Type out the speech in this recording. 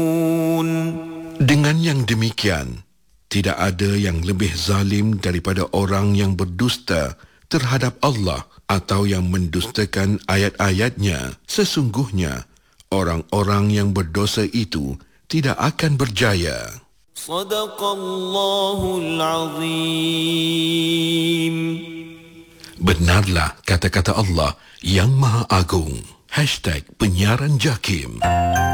Dengan yang demikian, tidak ada yang lebih zalim daripada orang yang berdusta terhadap Allah atau yang mendustakan ayat-ayatnya. Sesungguhnya, orang-orang yang berdosa itu tidak akan berjaya. Sadaqallahul Azim. Benarlah kata-kata Allah yang Maha Agung. #penyiaran JAKIM.